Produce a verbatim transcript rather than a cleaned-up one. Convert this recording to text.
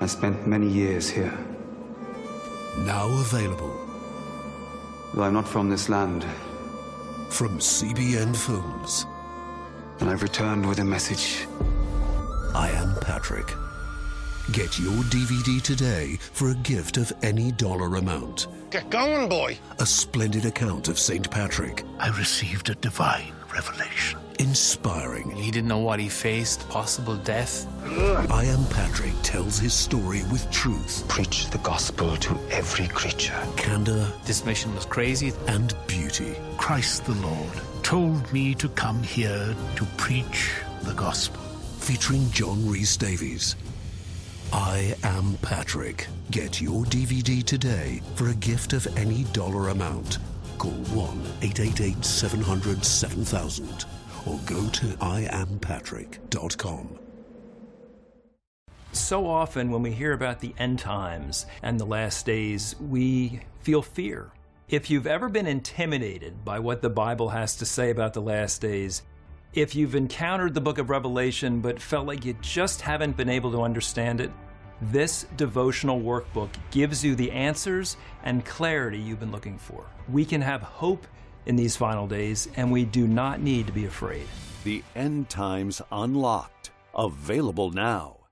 I spent many years here. Now available. Though I'm not from this land. From C B N Films. And I've returned with a message. I Am Patrick. Get your D V D today for a gift of any dollar amount. Get going, boy. A splendid account of Saint Patrick. I received a divine revelation. Inspiring. He didn't know what he faced, possible death. I Am Patrick tells his story with truth. Preach the gospel to every creature. Candor. This mission was crazy. And beauty. Christ the Lord told me to come here to preach the gospel. Featuring John Rhys Davies. I Am Patrick. Get your D V D today for a gift of any dollar amount. Call one eight eight eight, seven hundred, seven thousand or go to I am patrick dot com. So often when we hear about the end times and the last days, we feel fear. If you've ever been intimidated by what the Bible has to say about the last days, if you've encountered the book of Revelation but felt like you just haven't been able to understand it, this devotional workbook gives you the answers and clarity you've been looking for. We can have hope in these final days, and we do not need to be afraid. The End Times Unlocked, available now.